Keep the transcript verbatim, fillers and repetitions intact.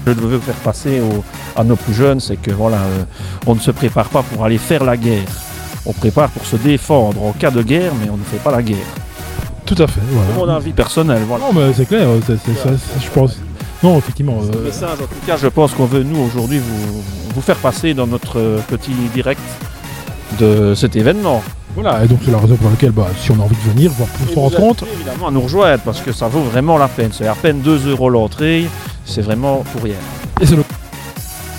Je veux faire passer au, à nos plus jeunes, c'est que voilà, euh, on ne se prépare pas pour aller faire la guerre. On prépare pour se défendre en cas de guerre, mais on ne fait pas la guerre. Tout à fait, voilà. C'est mon avis personnel, voilà. Non, mais c'est clair, c'est, c'est, ça, c'est, je pense. Non, effectivement. C'est euh, le message, en tout cas, je pense qu'on veut, nous, aujourd'hui, vous, vous faire passer dans notre petit direct de cet événement. Voilà, et donc c'est la raison pour laquelle, bah, si on a envie de venir, voir pour Et se rendre vous compte. invitez évidemment à nous rejoindre, parce que ça vaut vraiment la peine. C'est à peine deux euros l'entrée, c'est vraiment pour rien. Et c'est le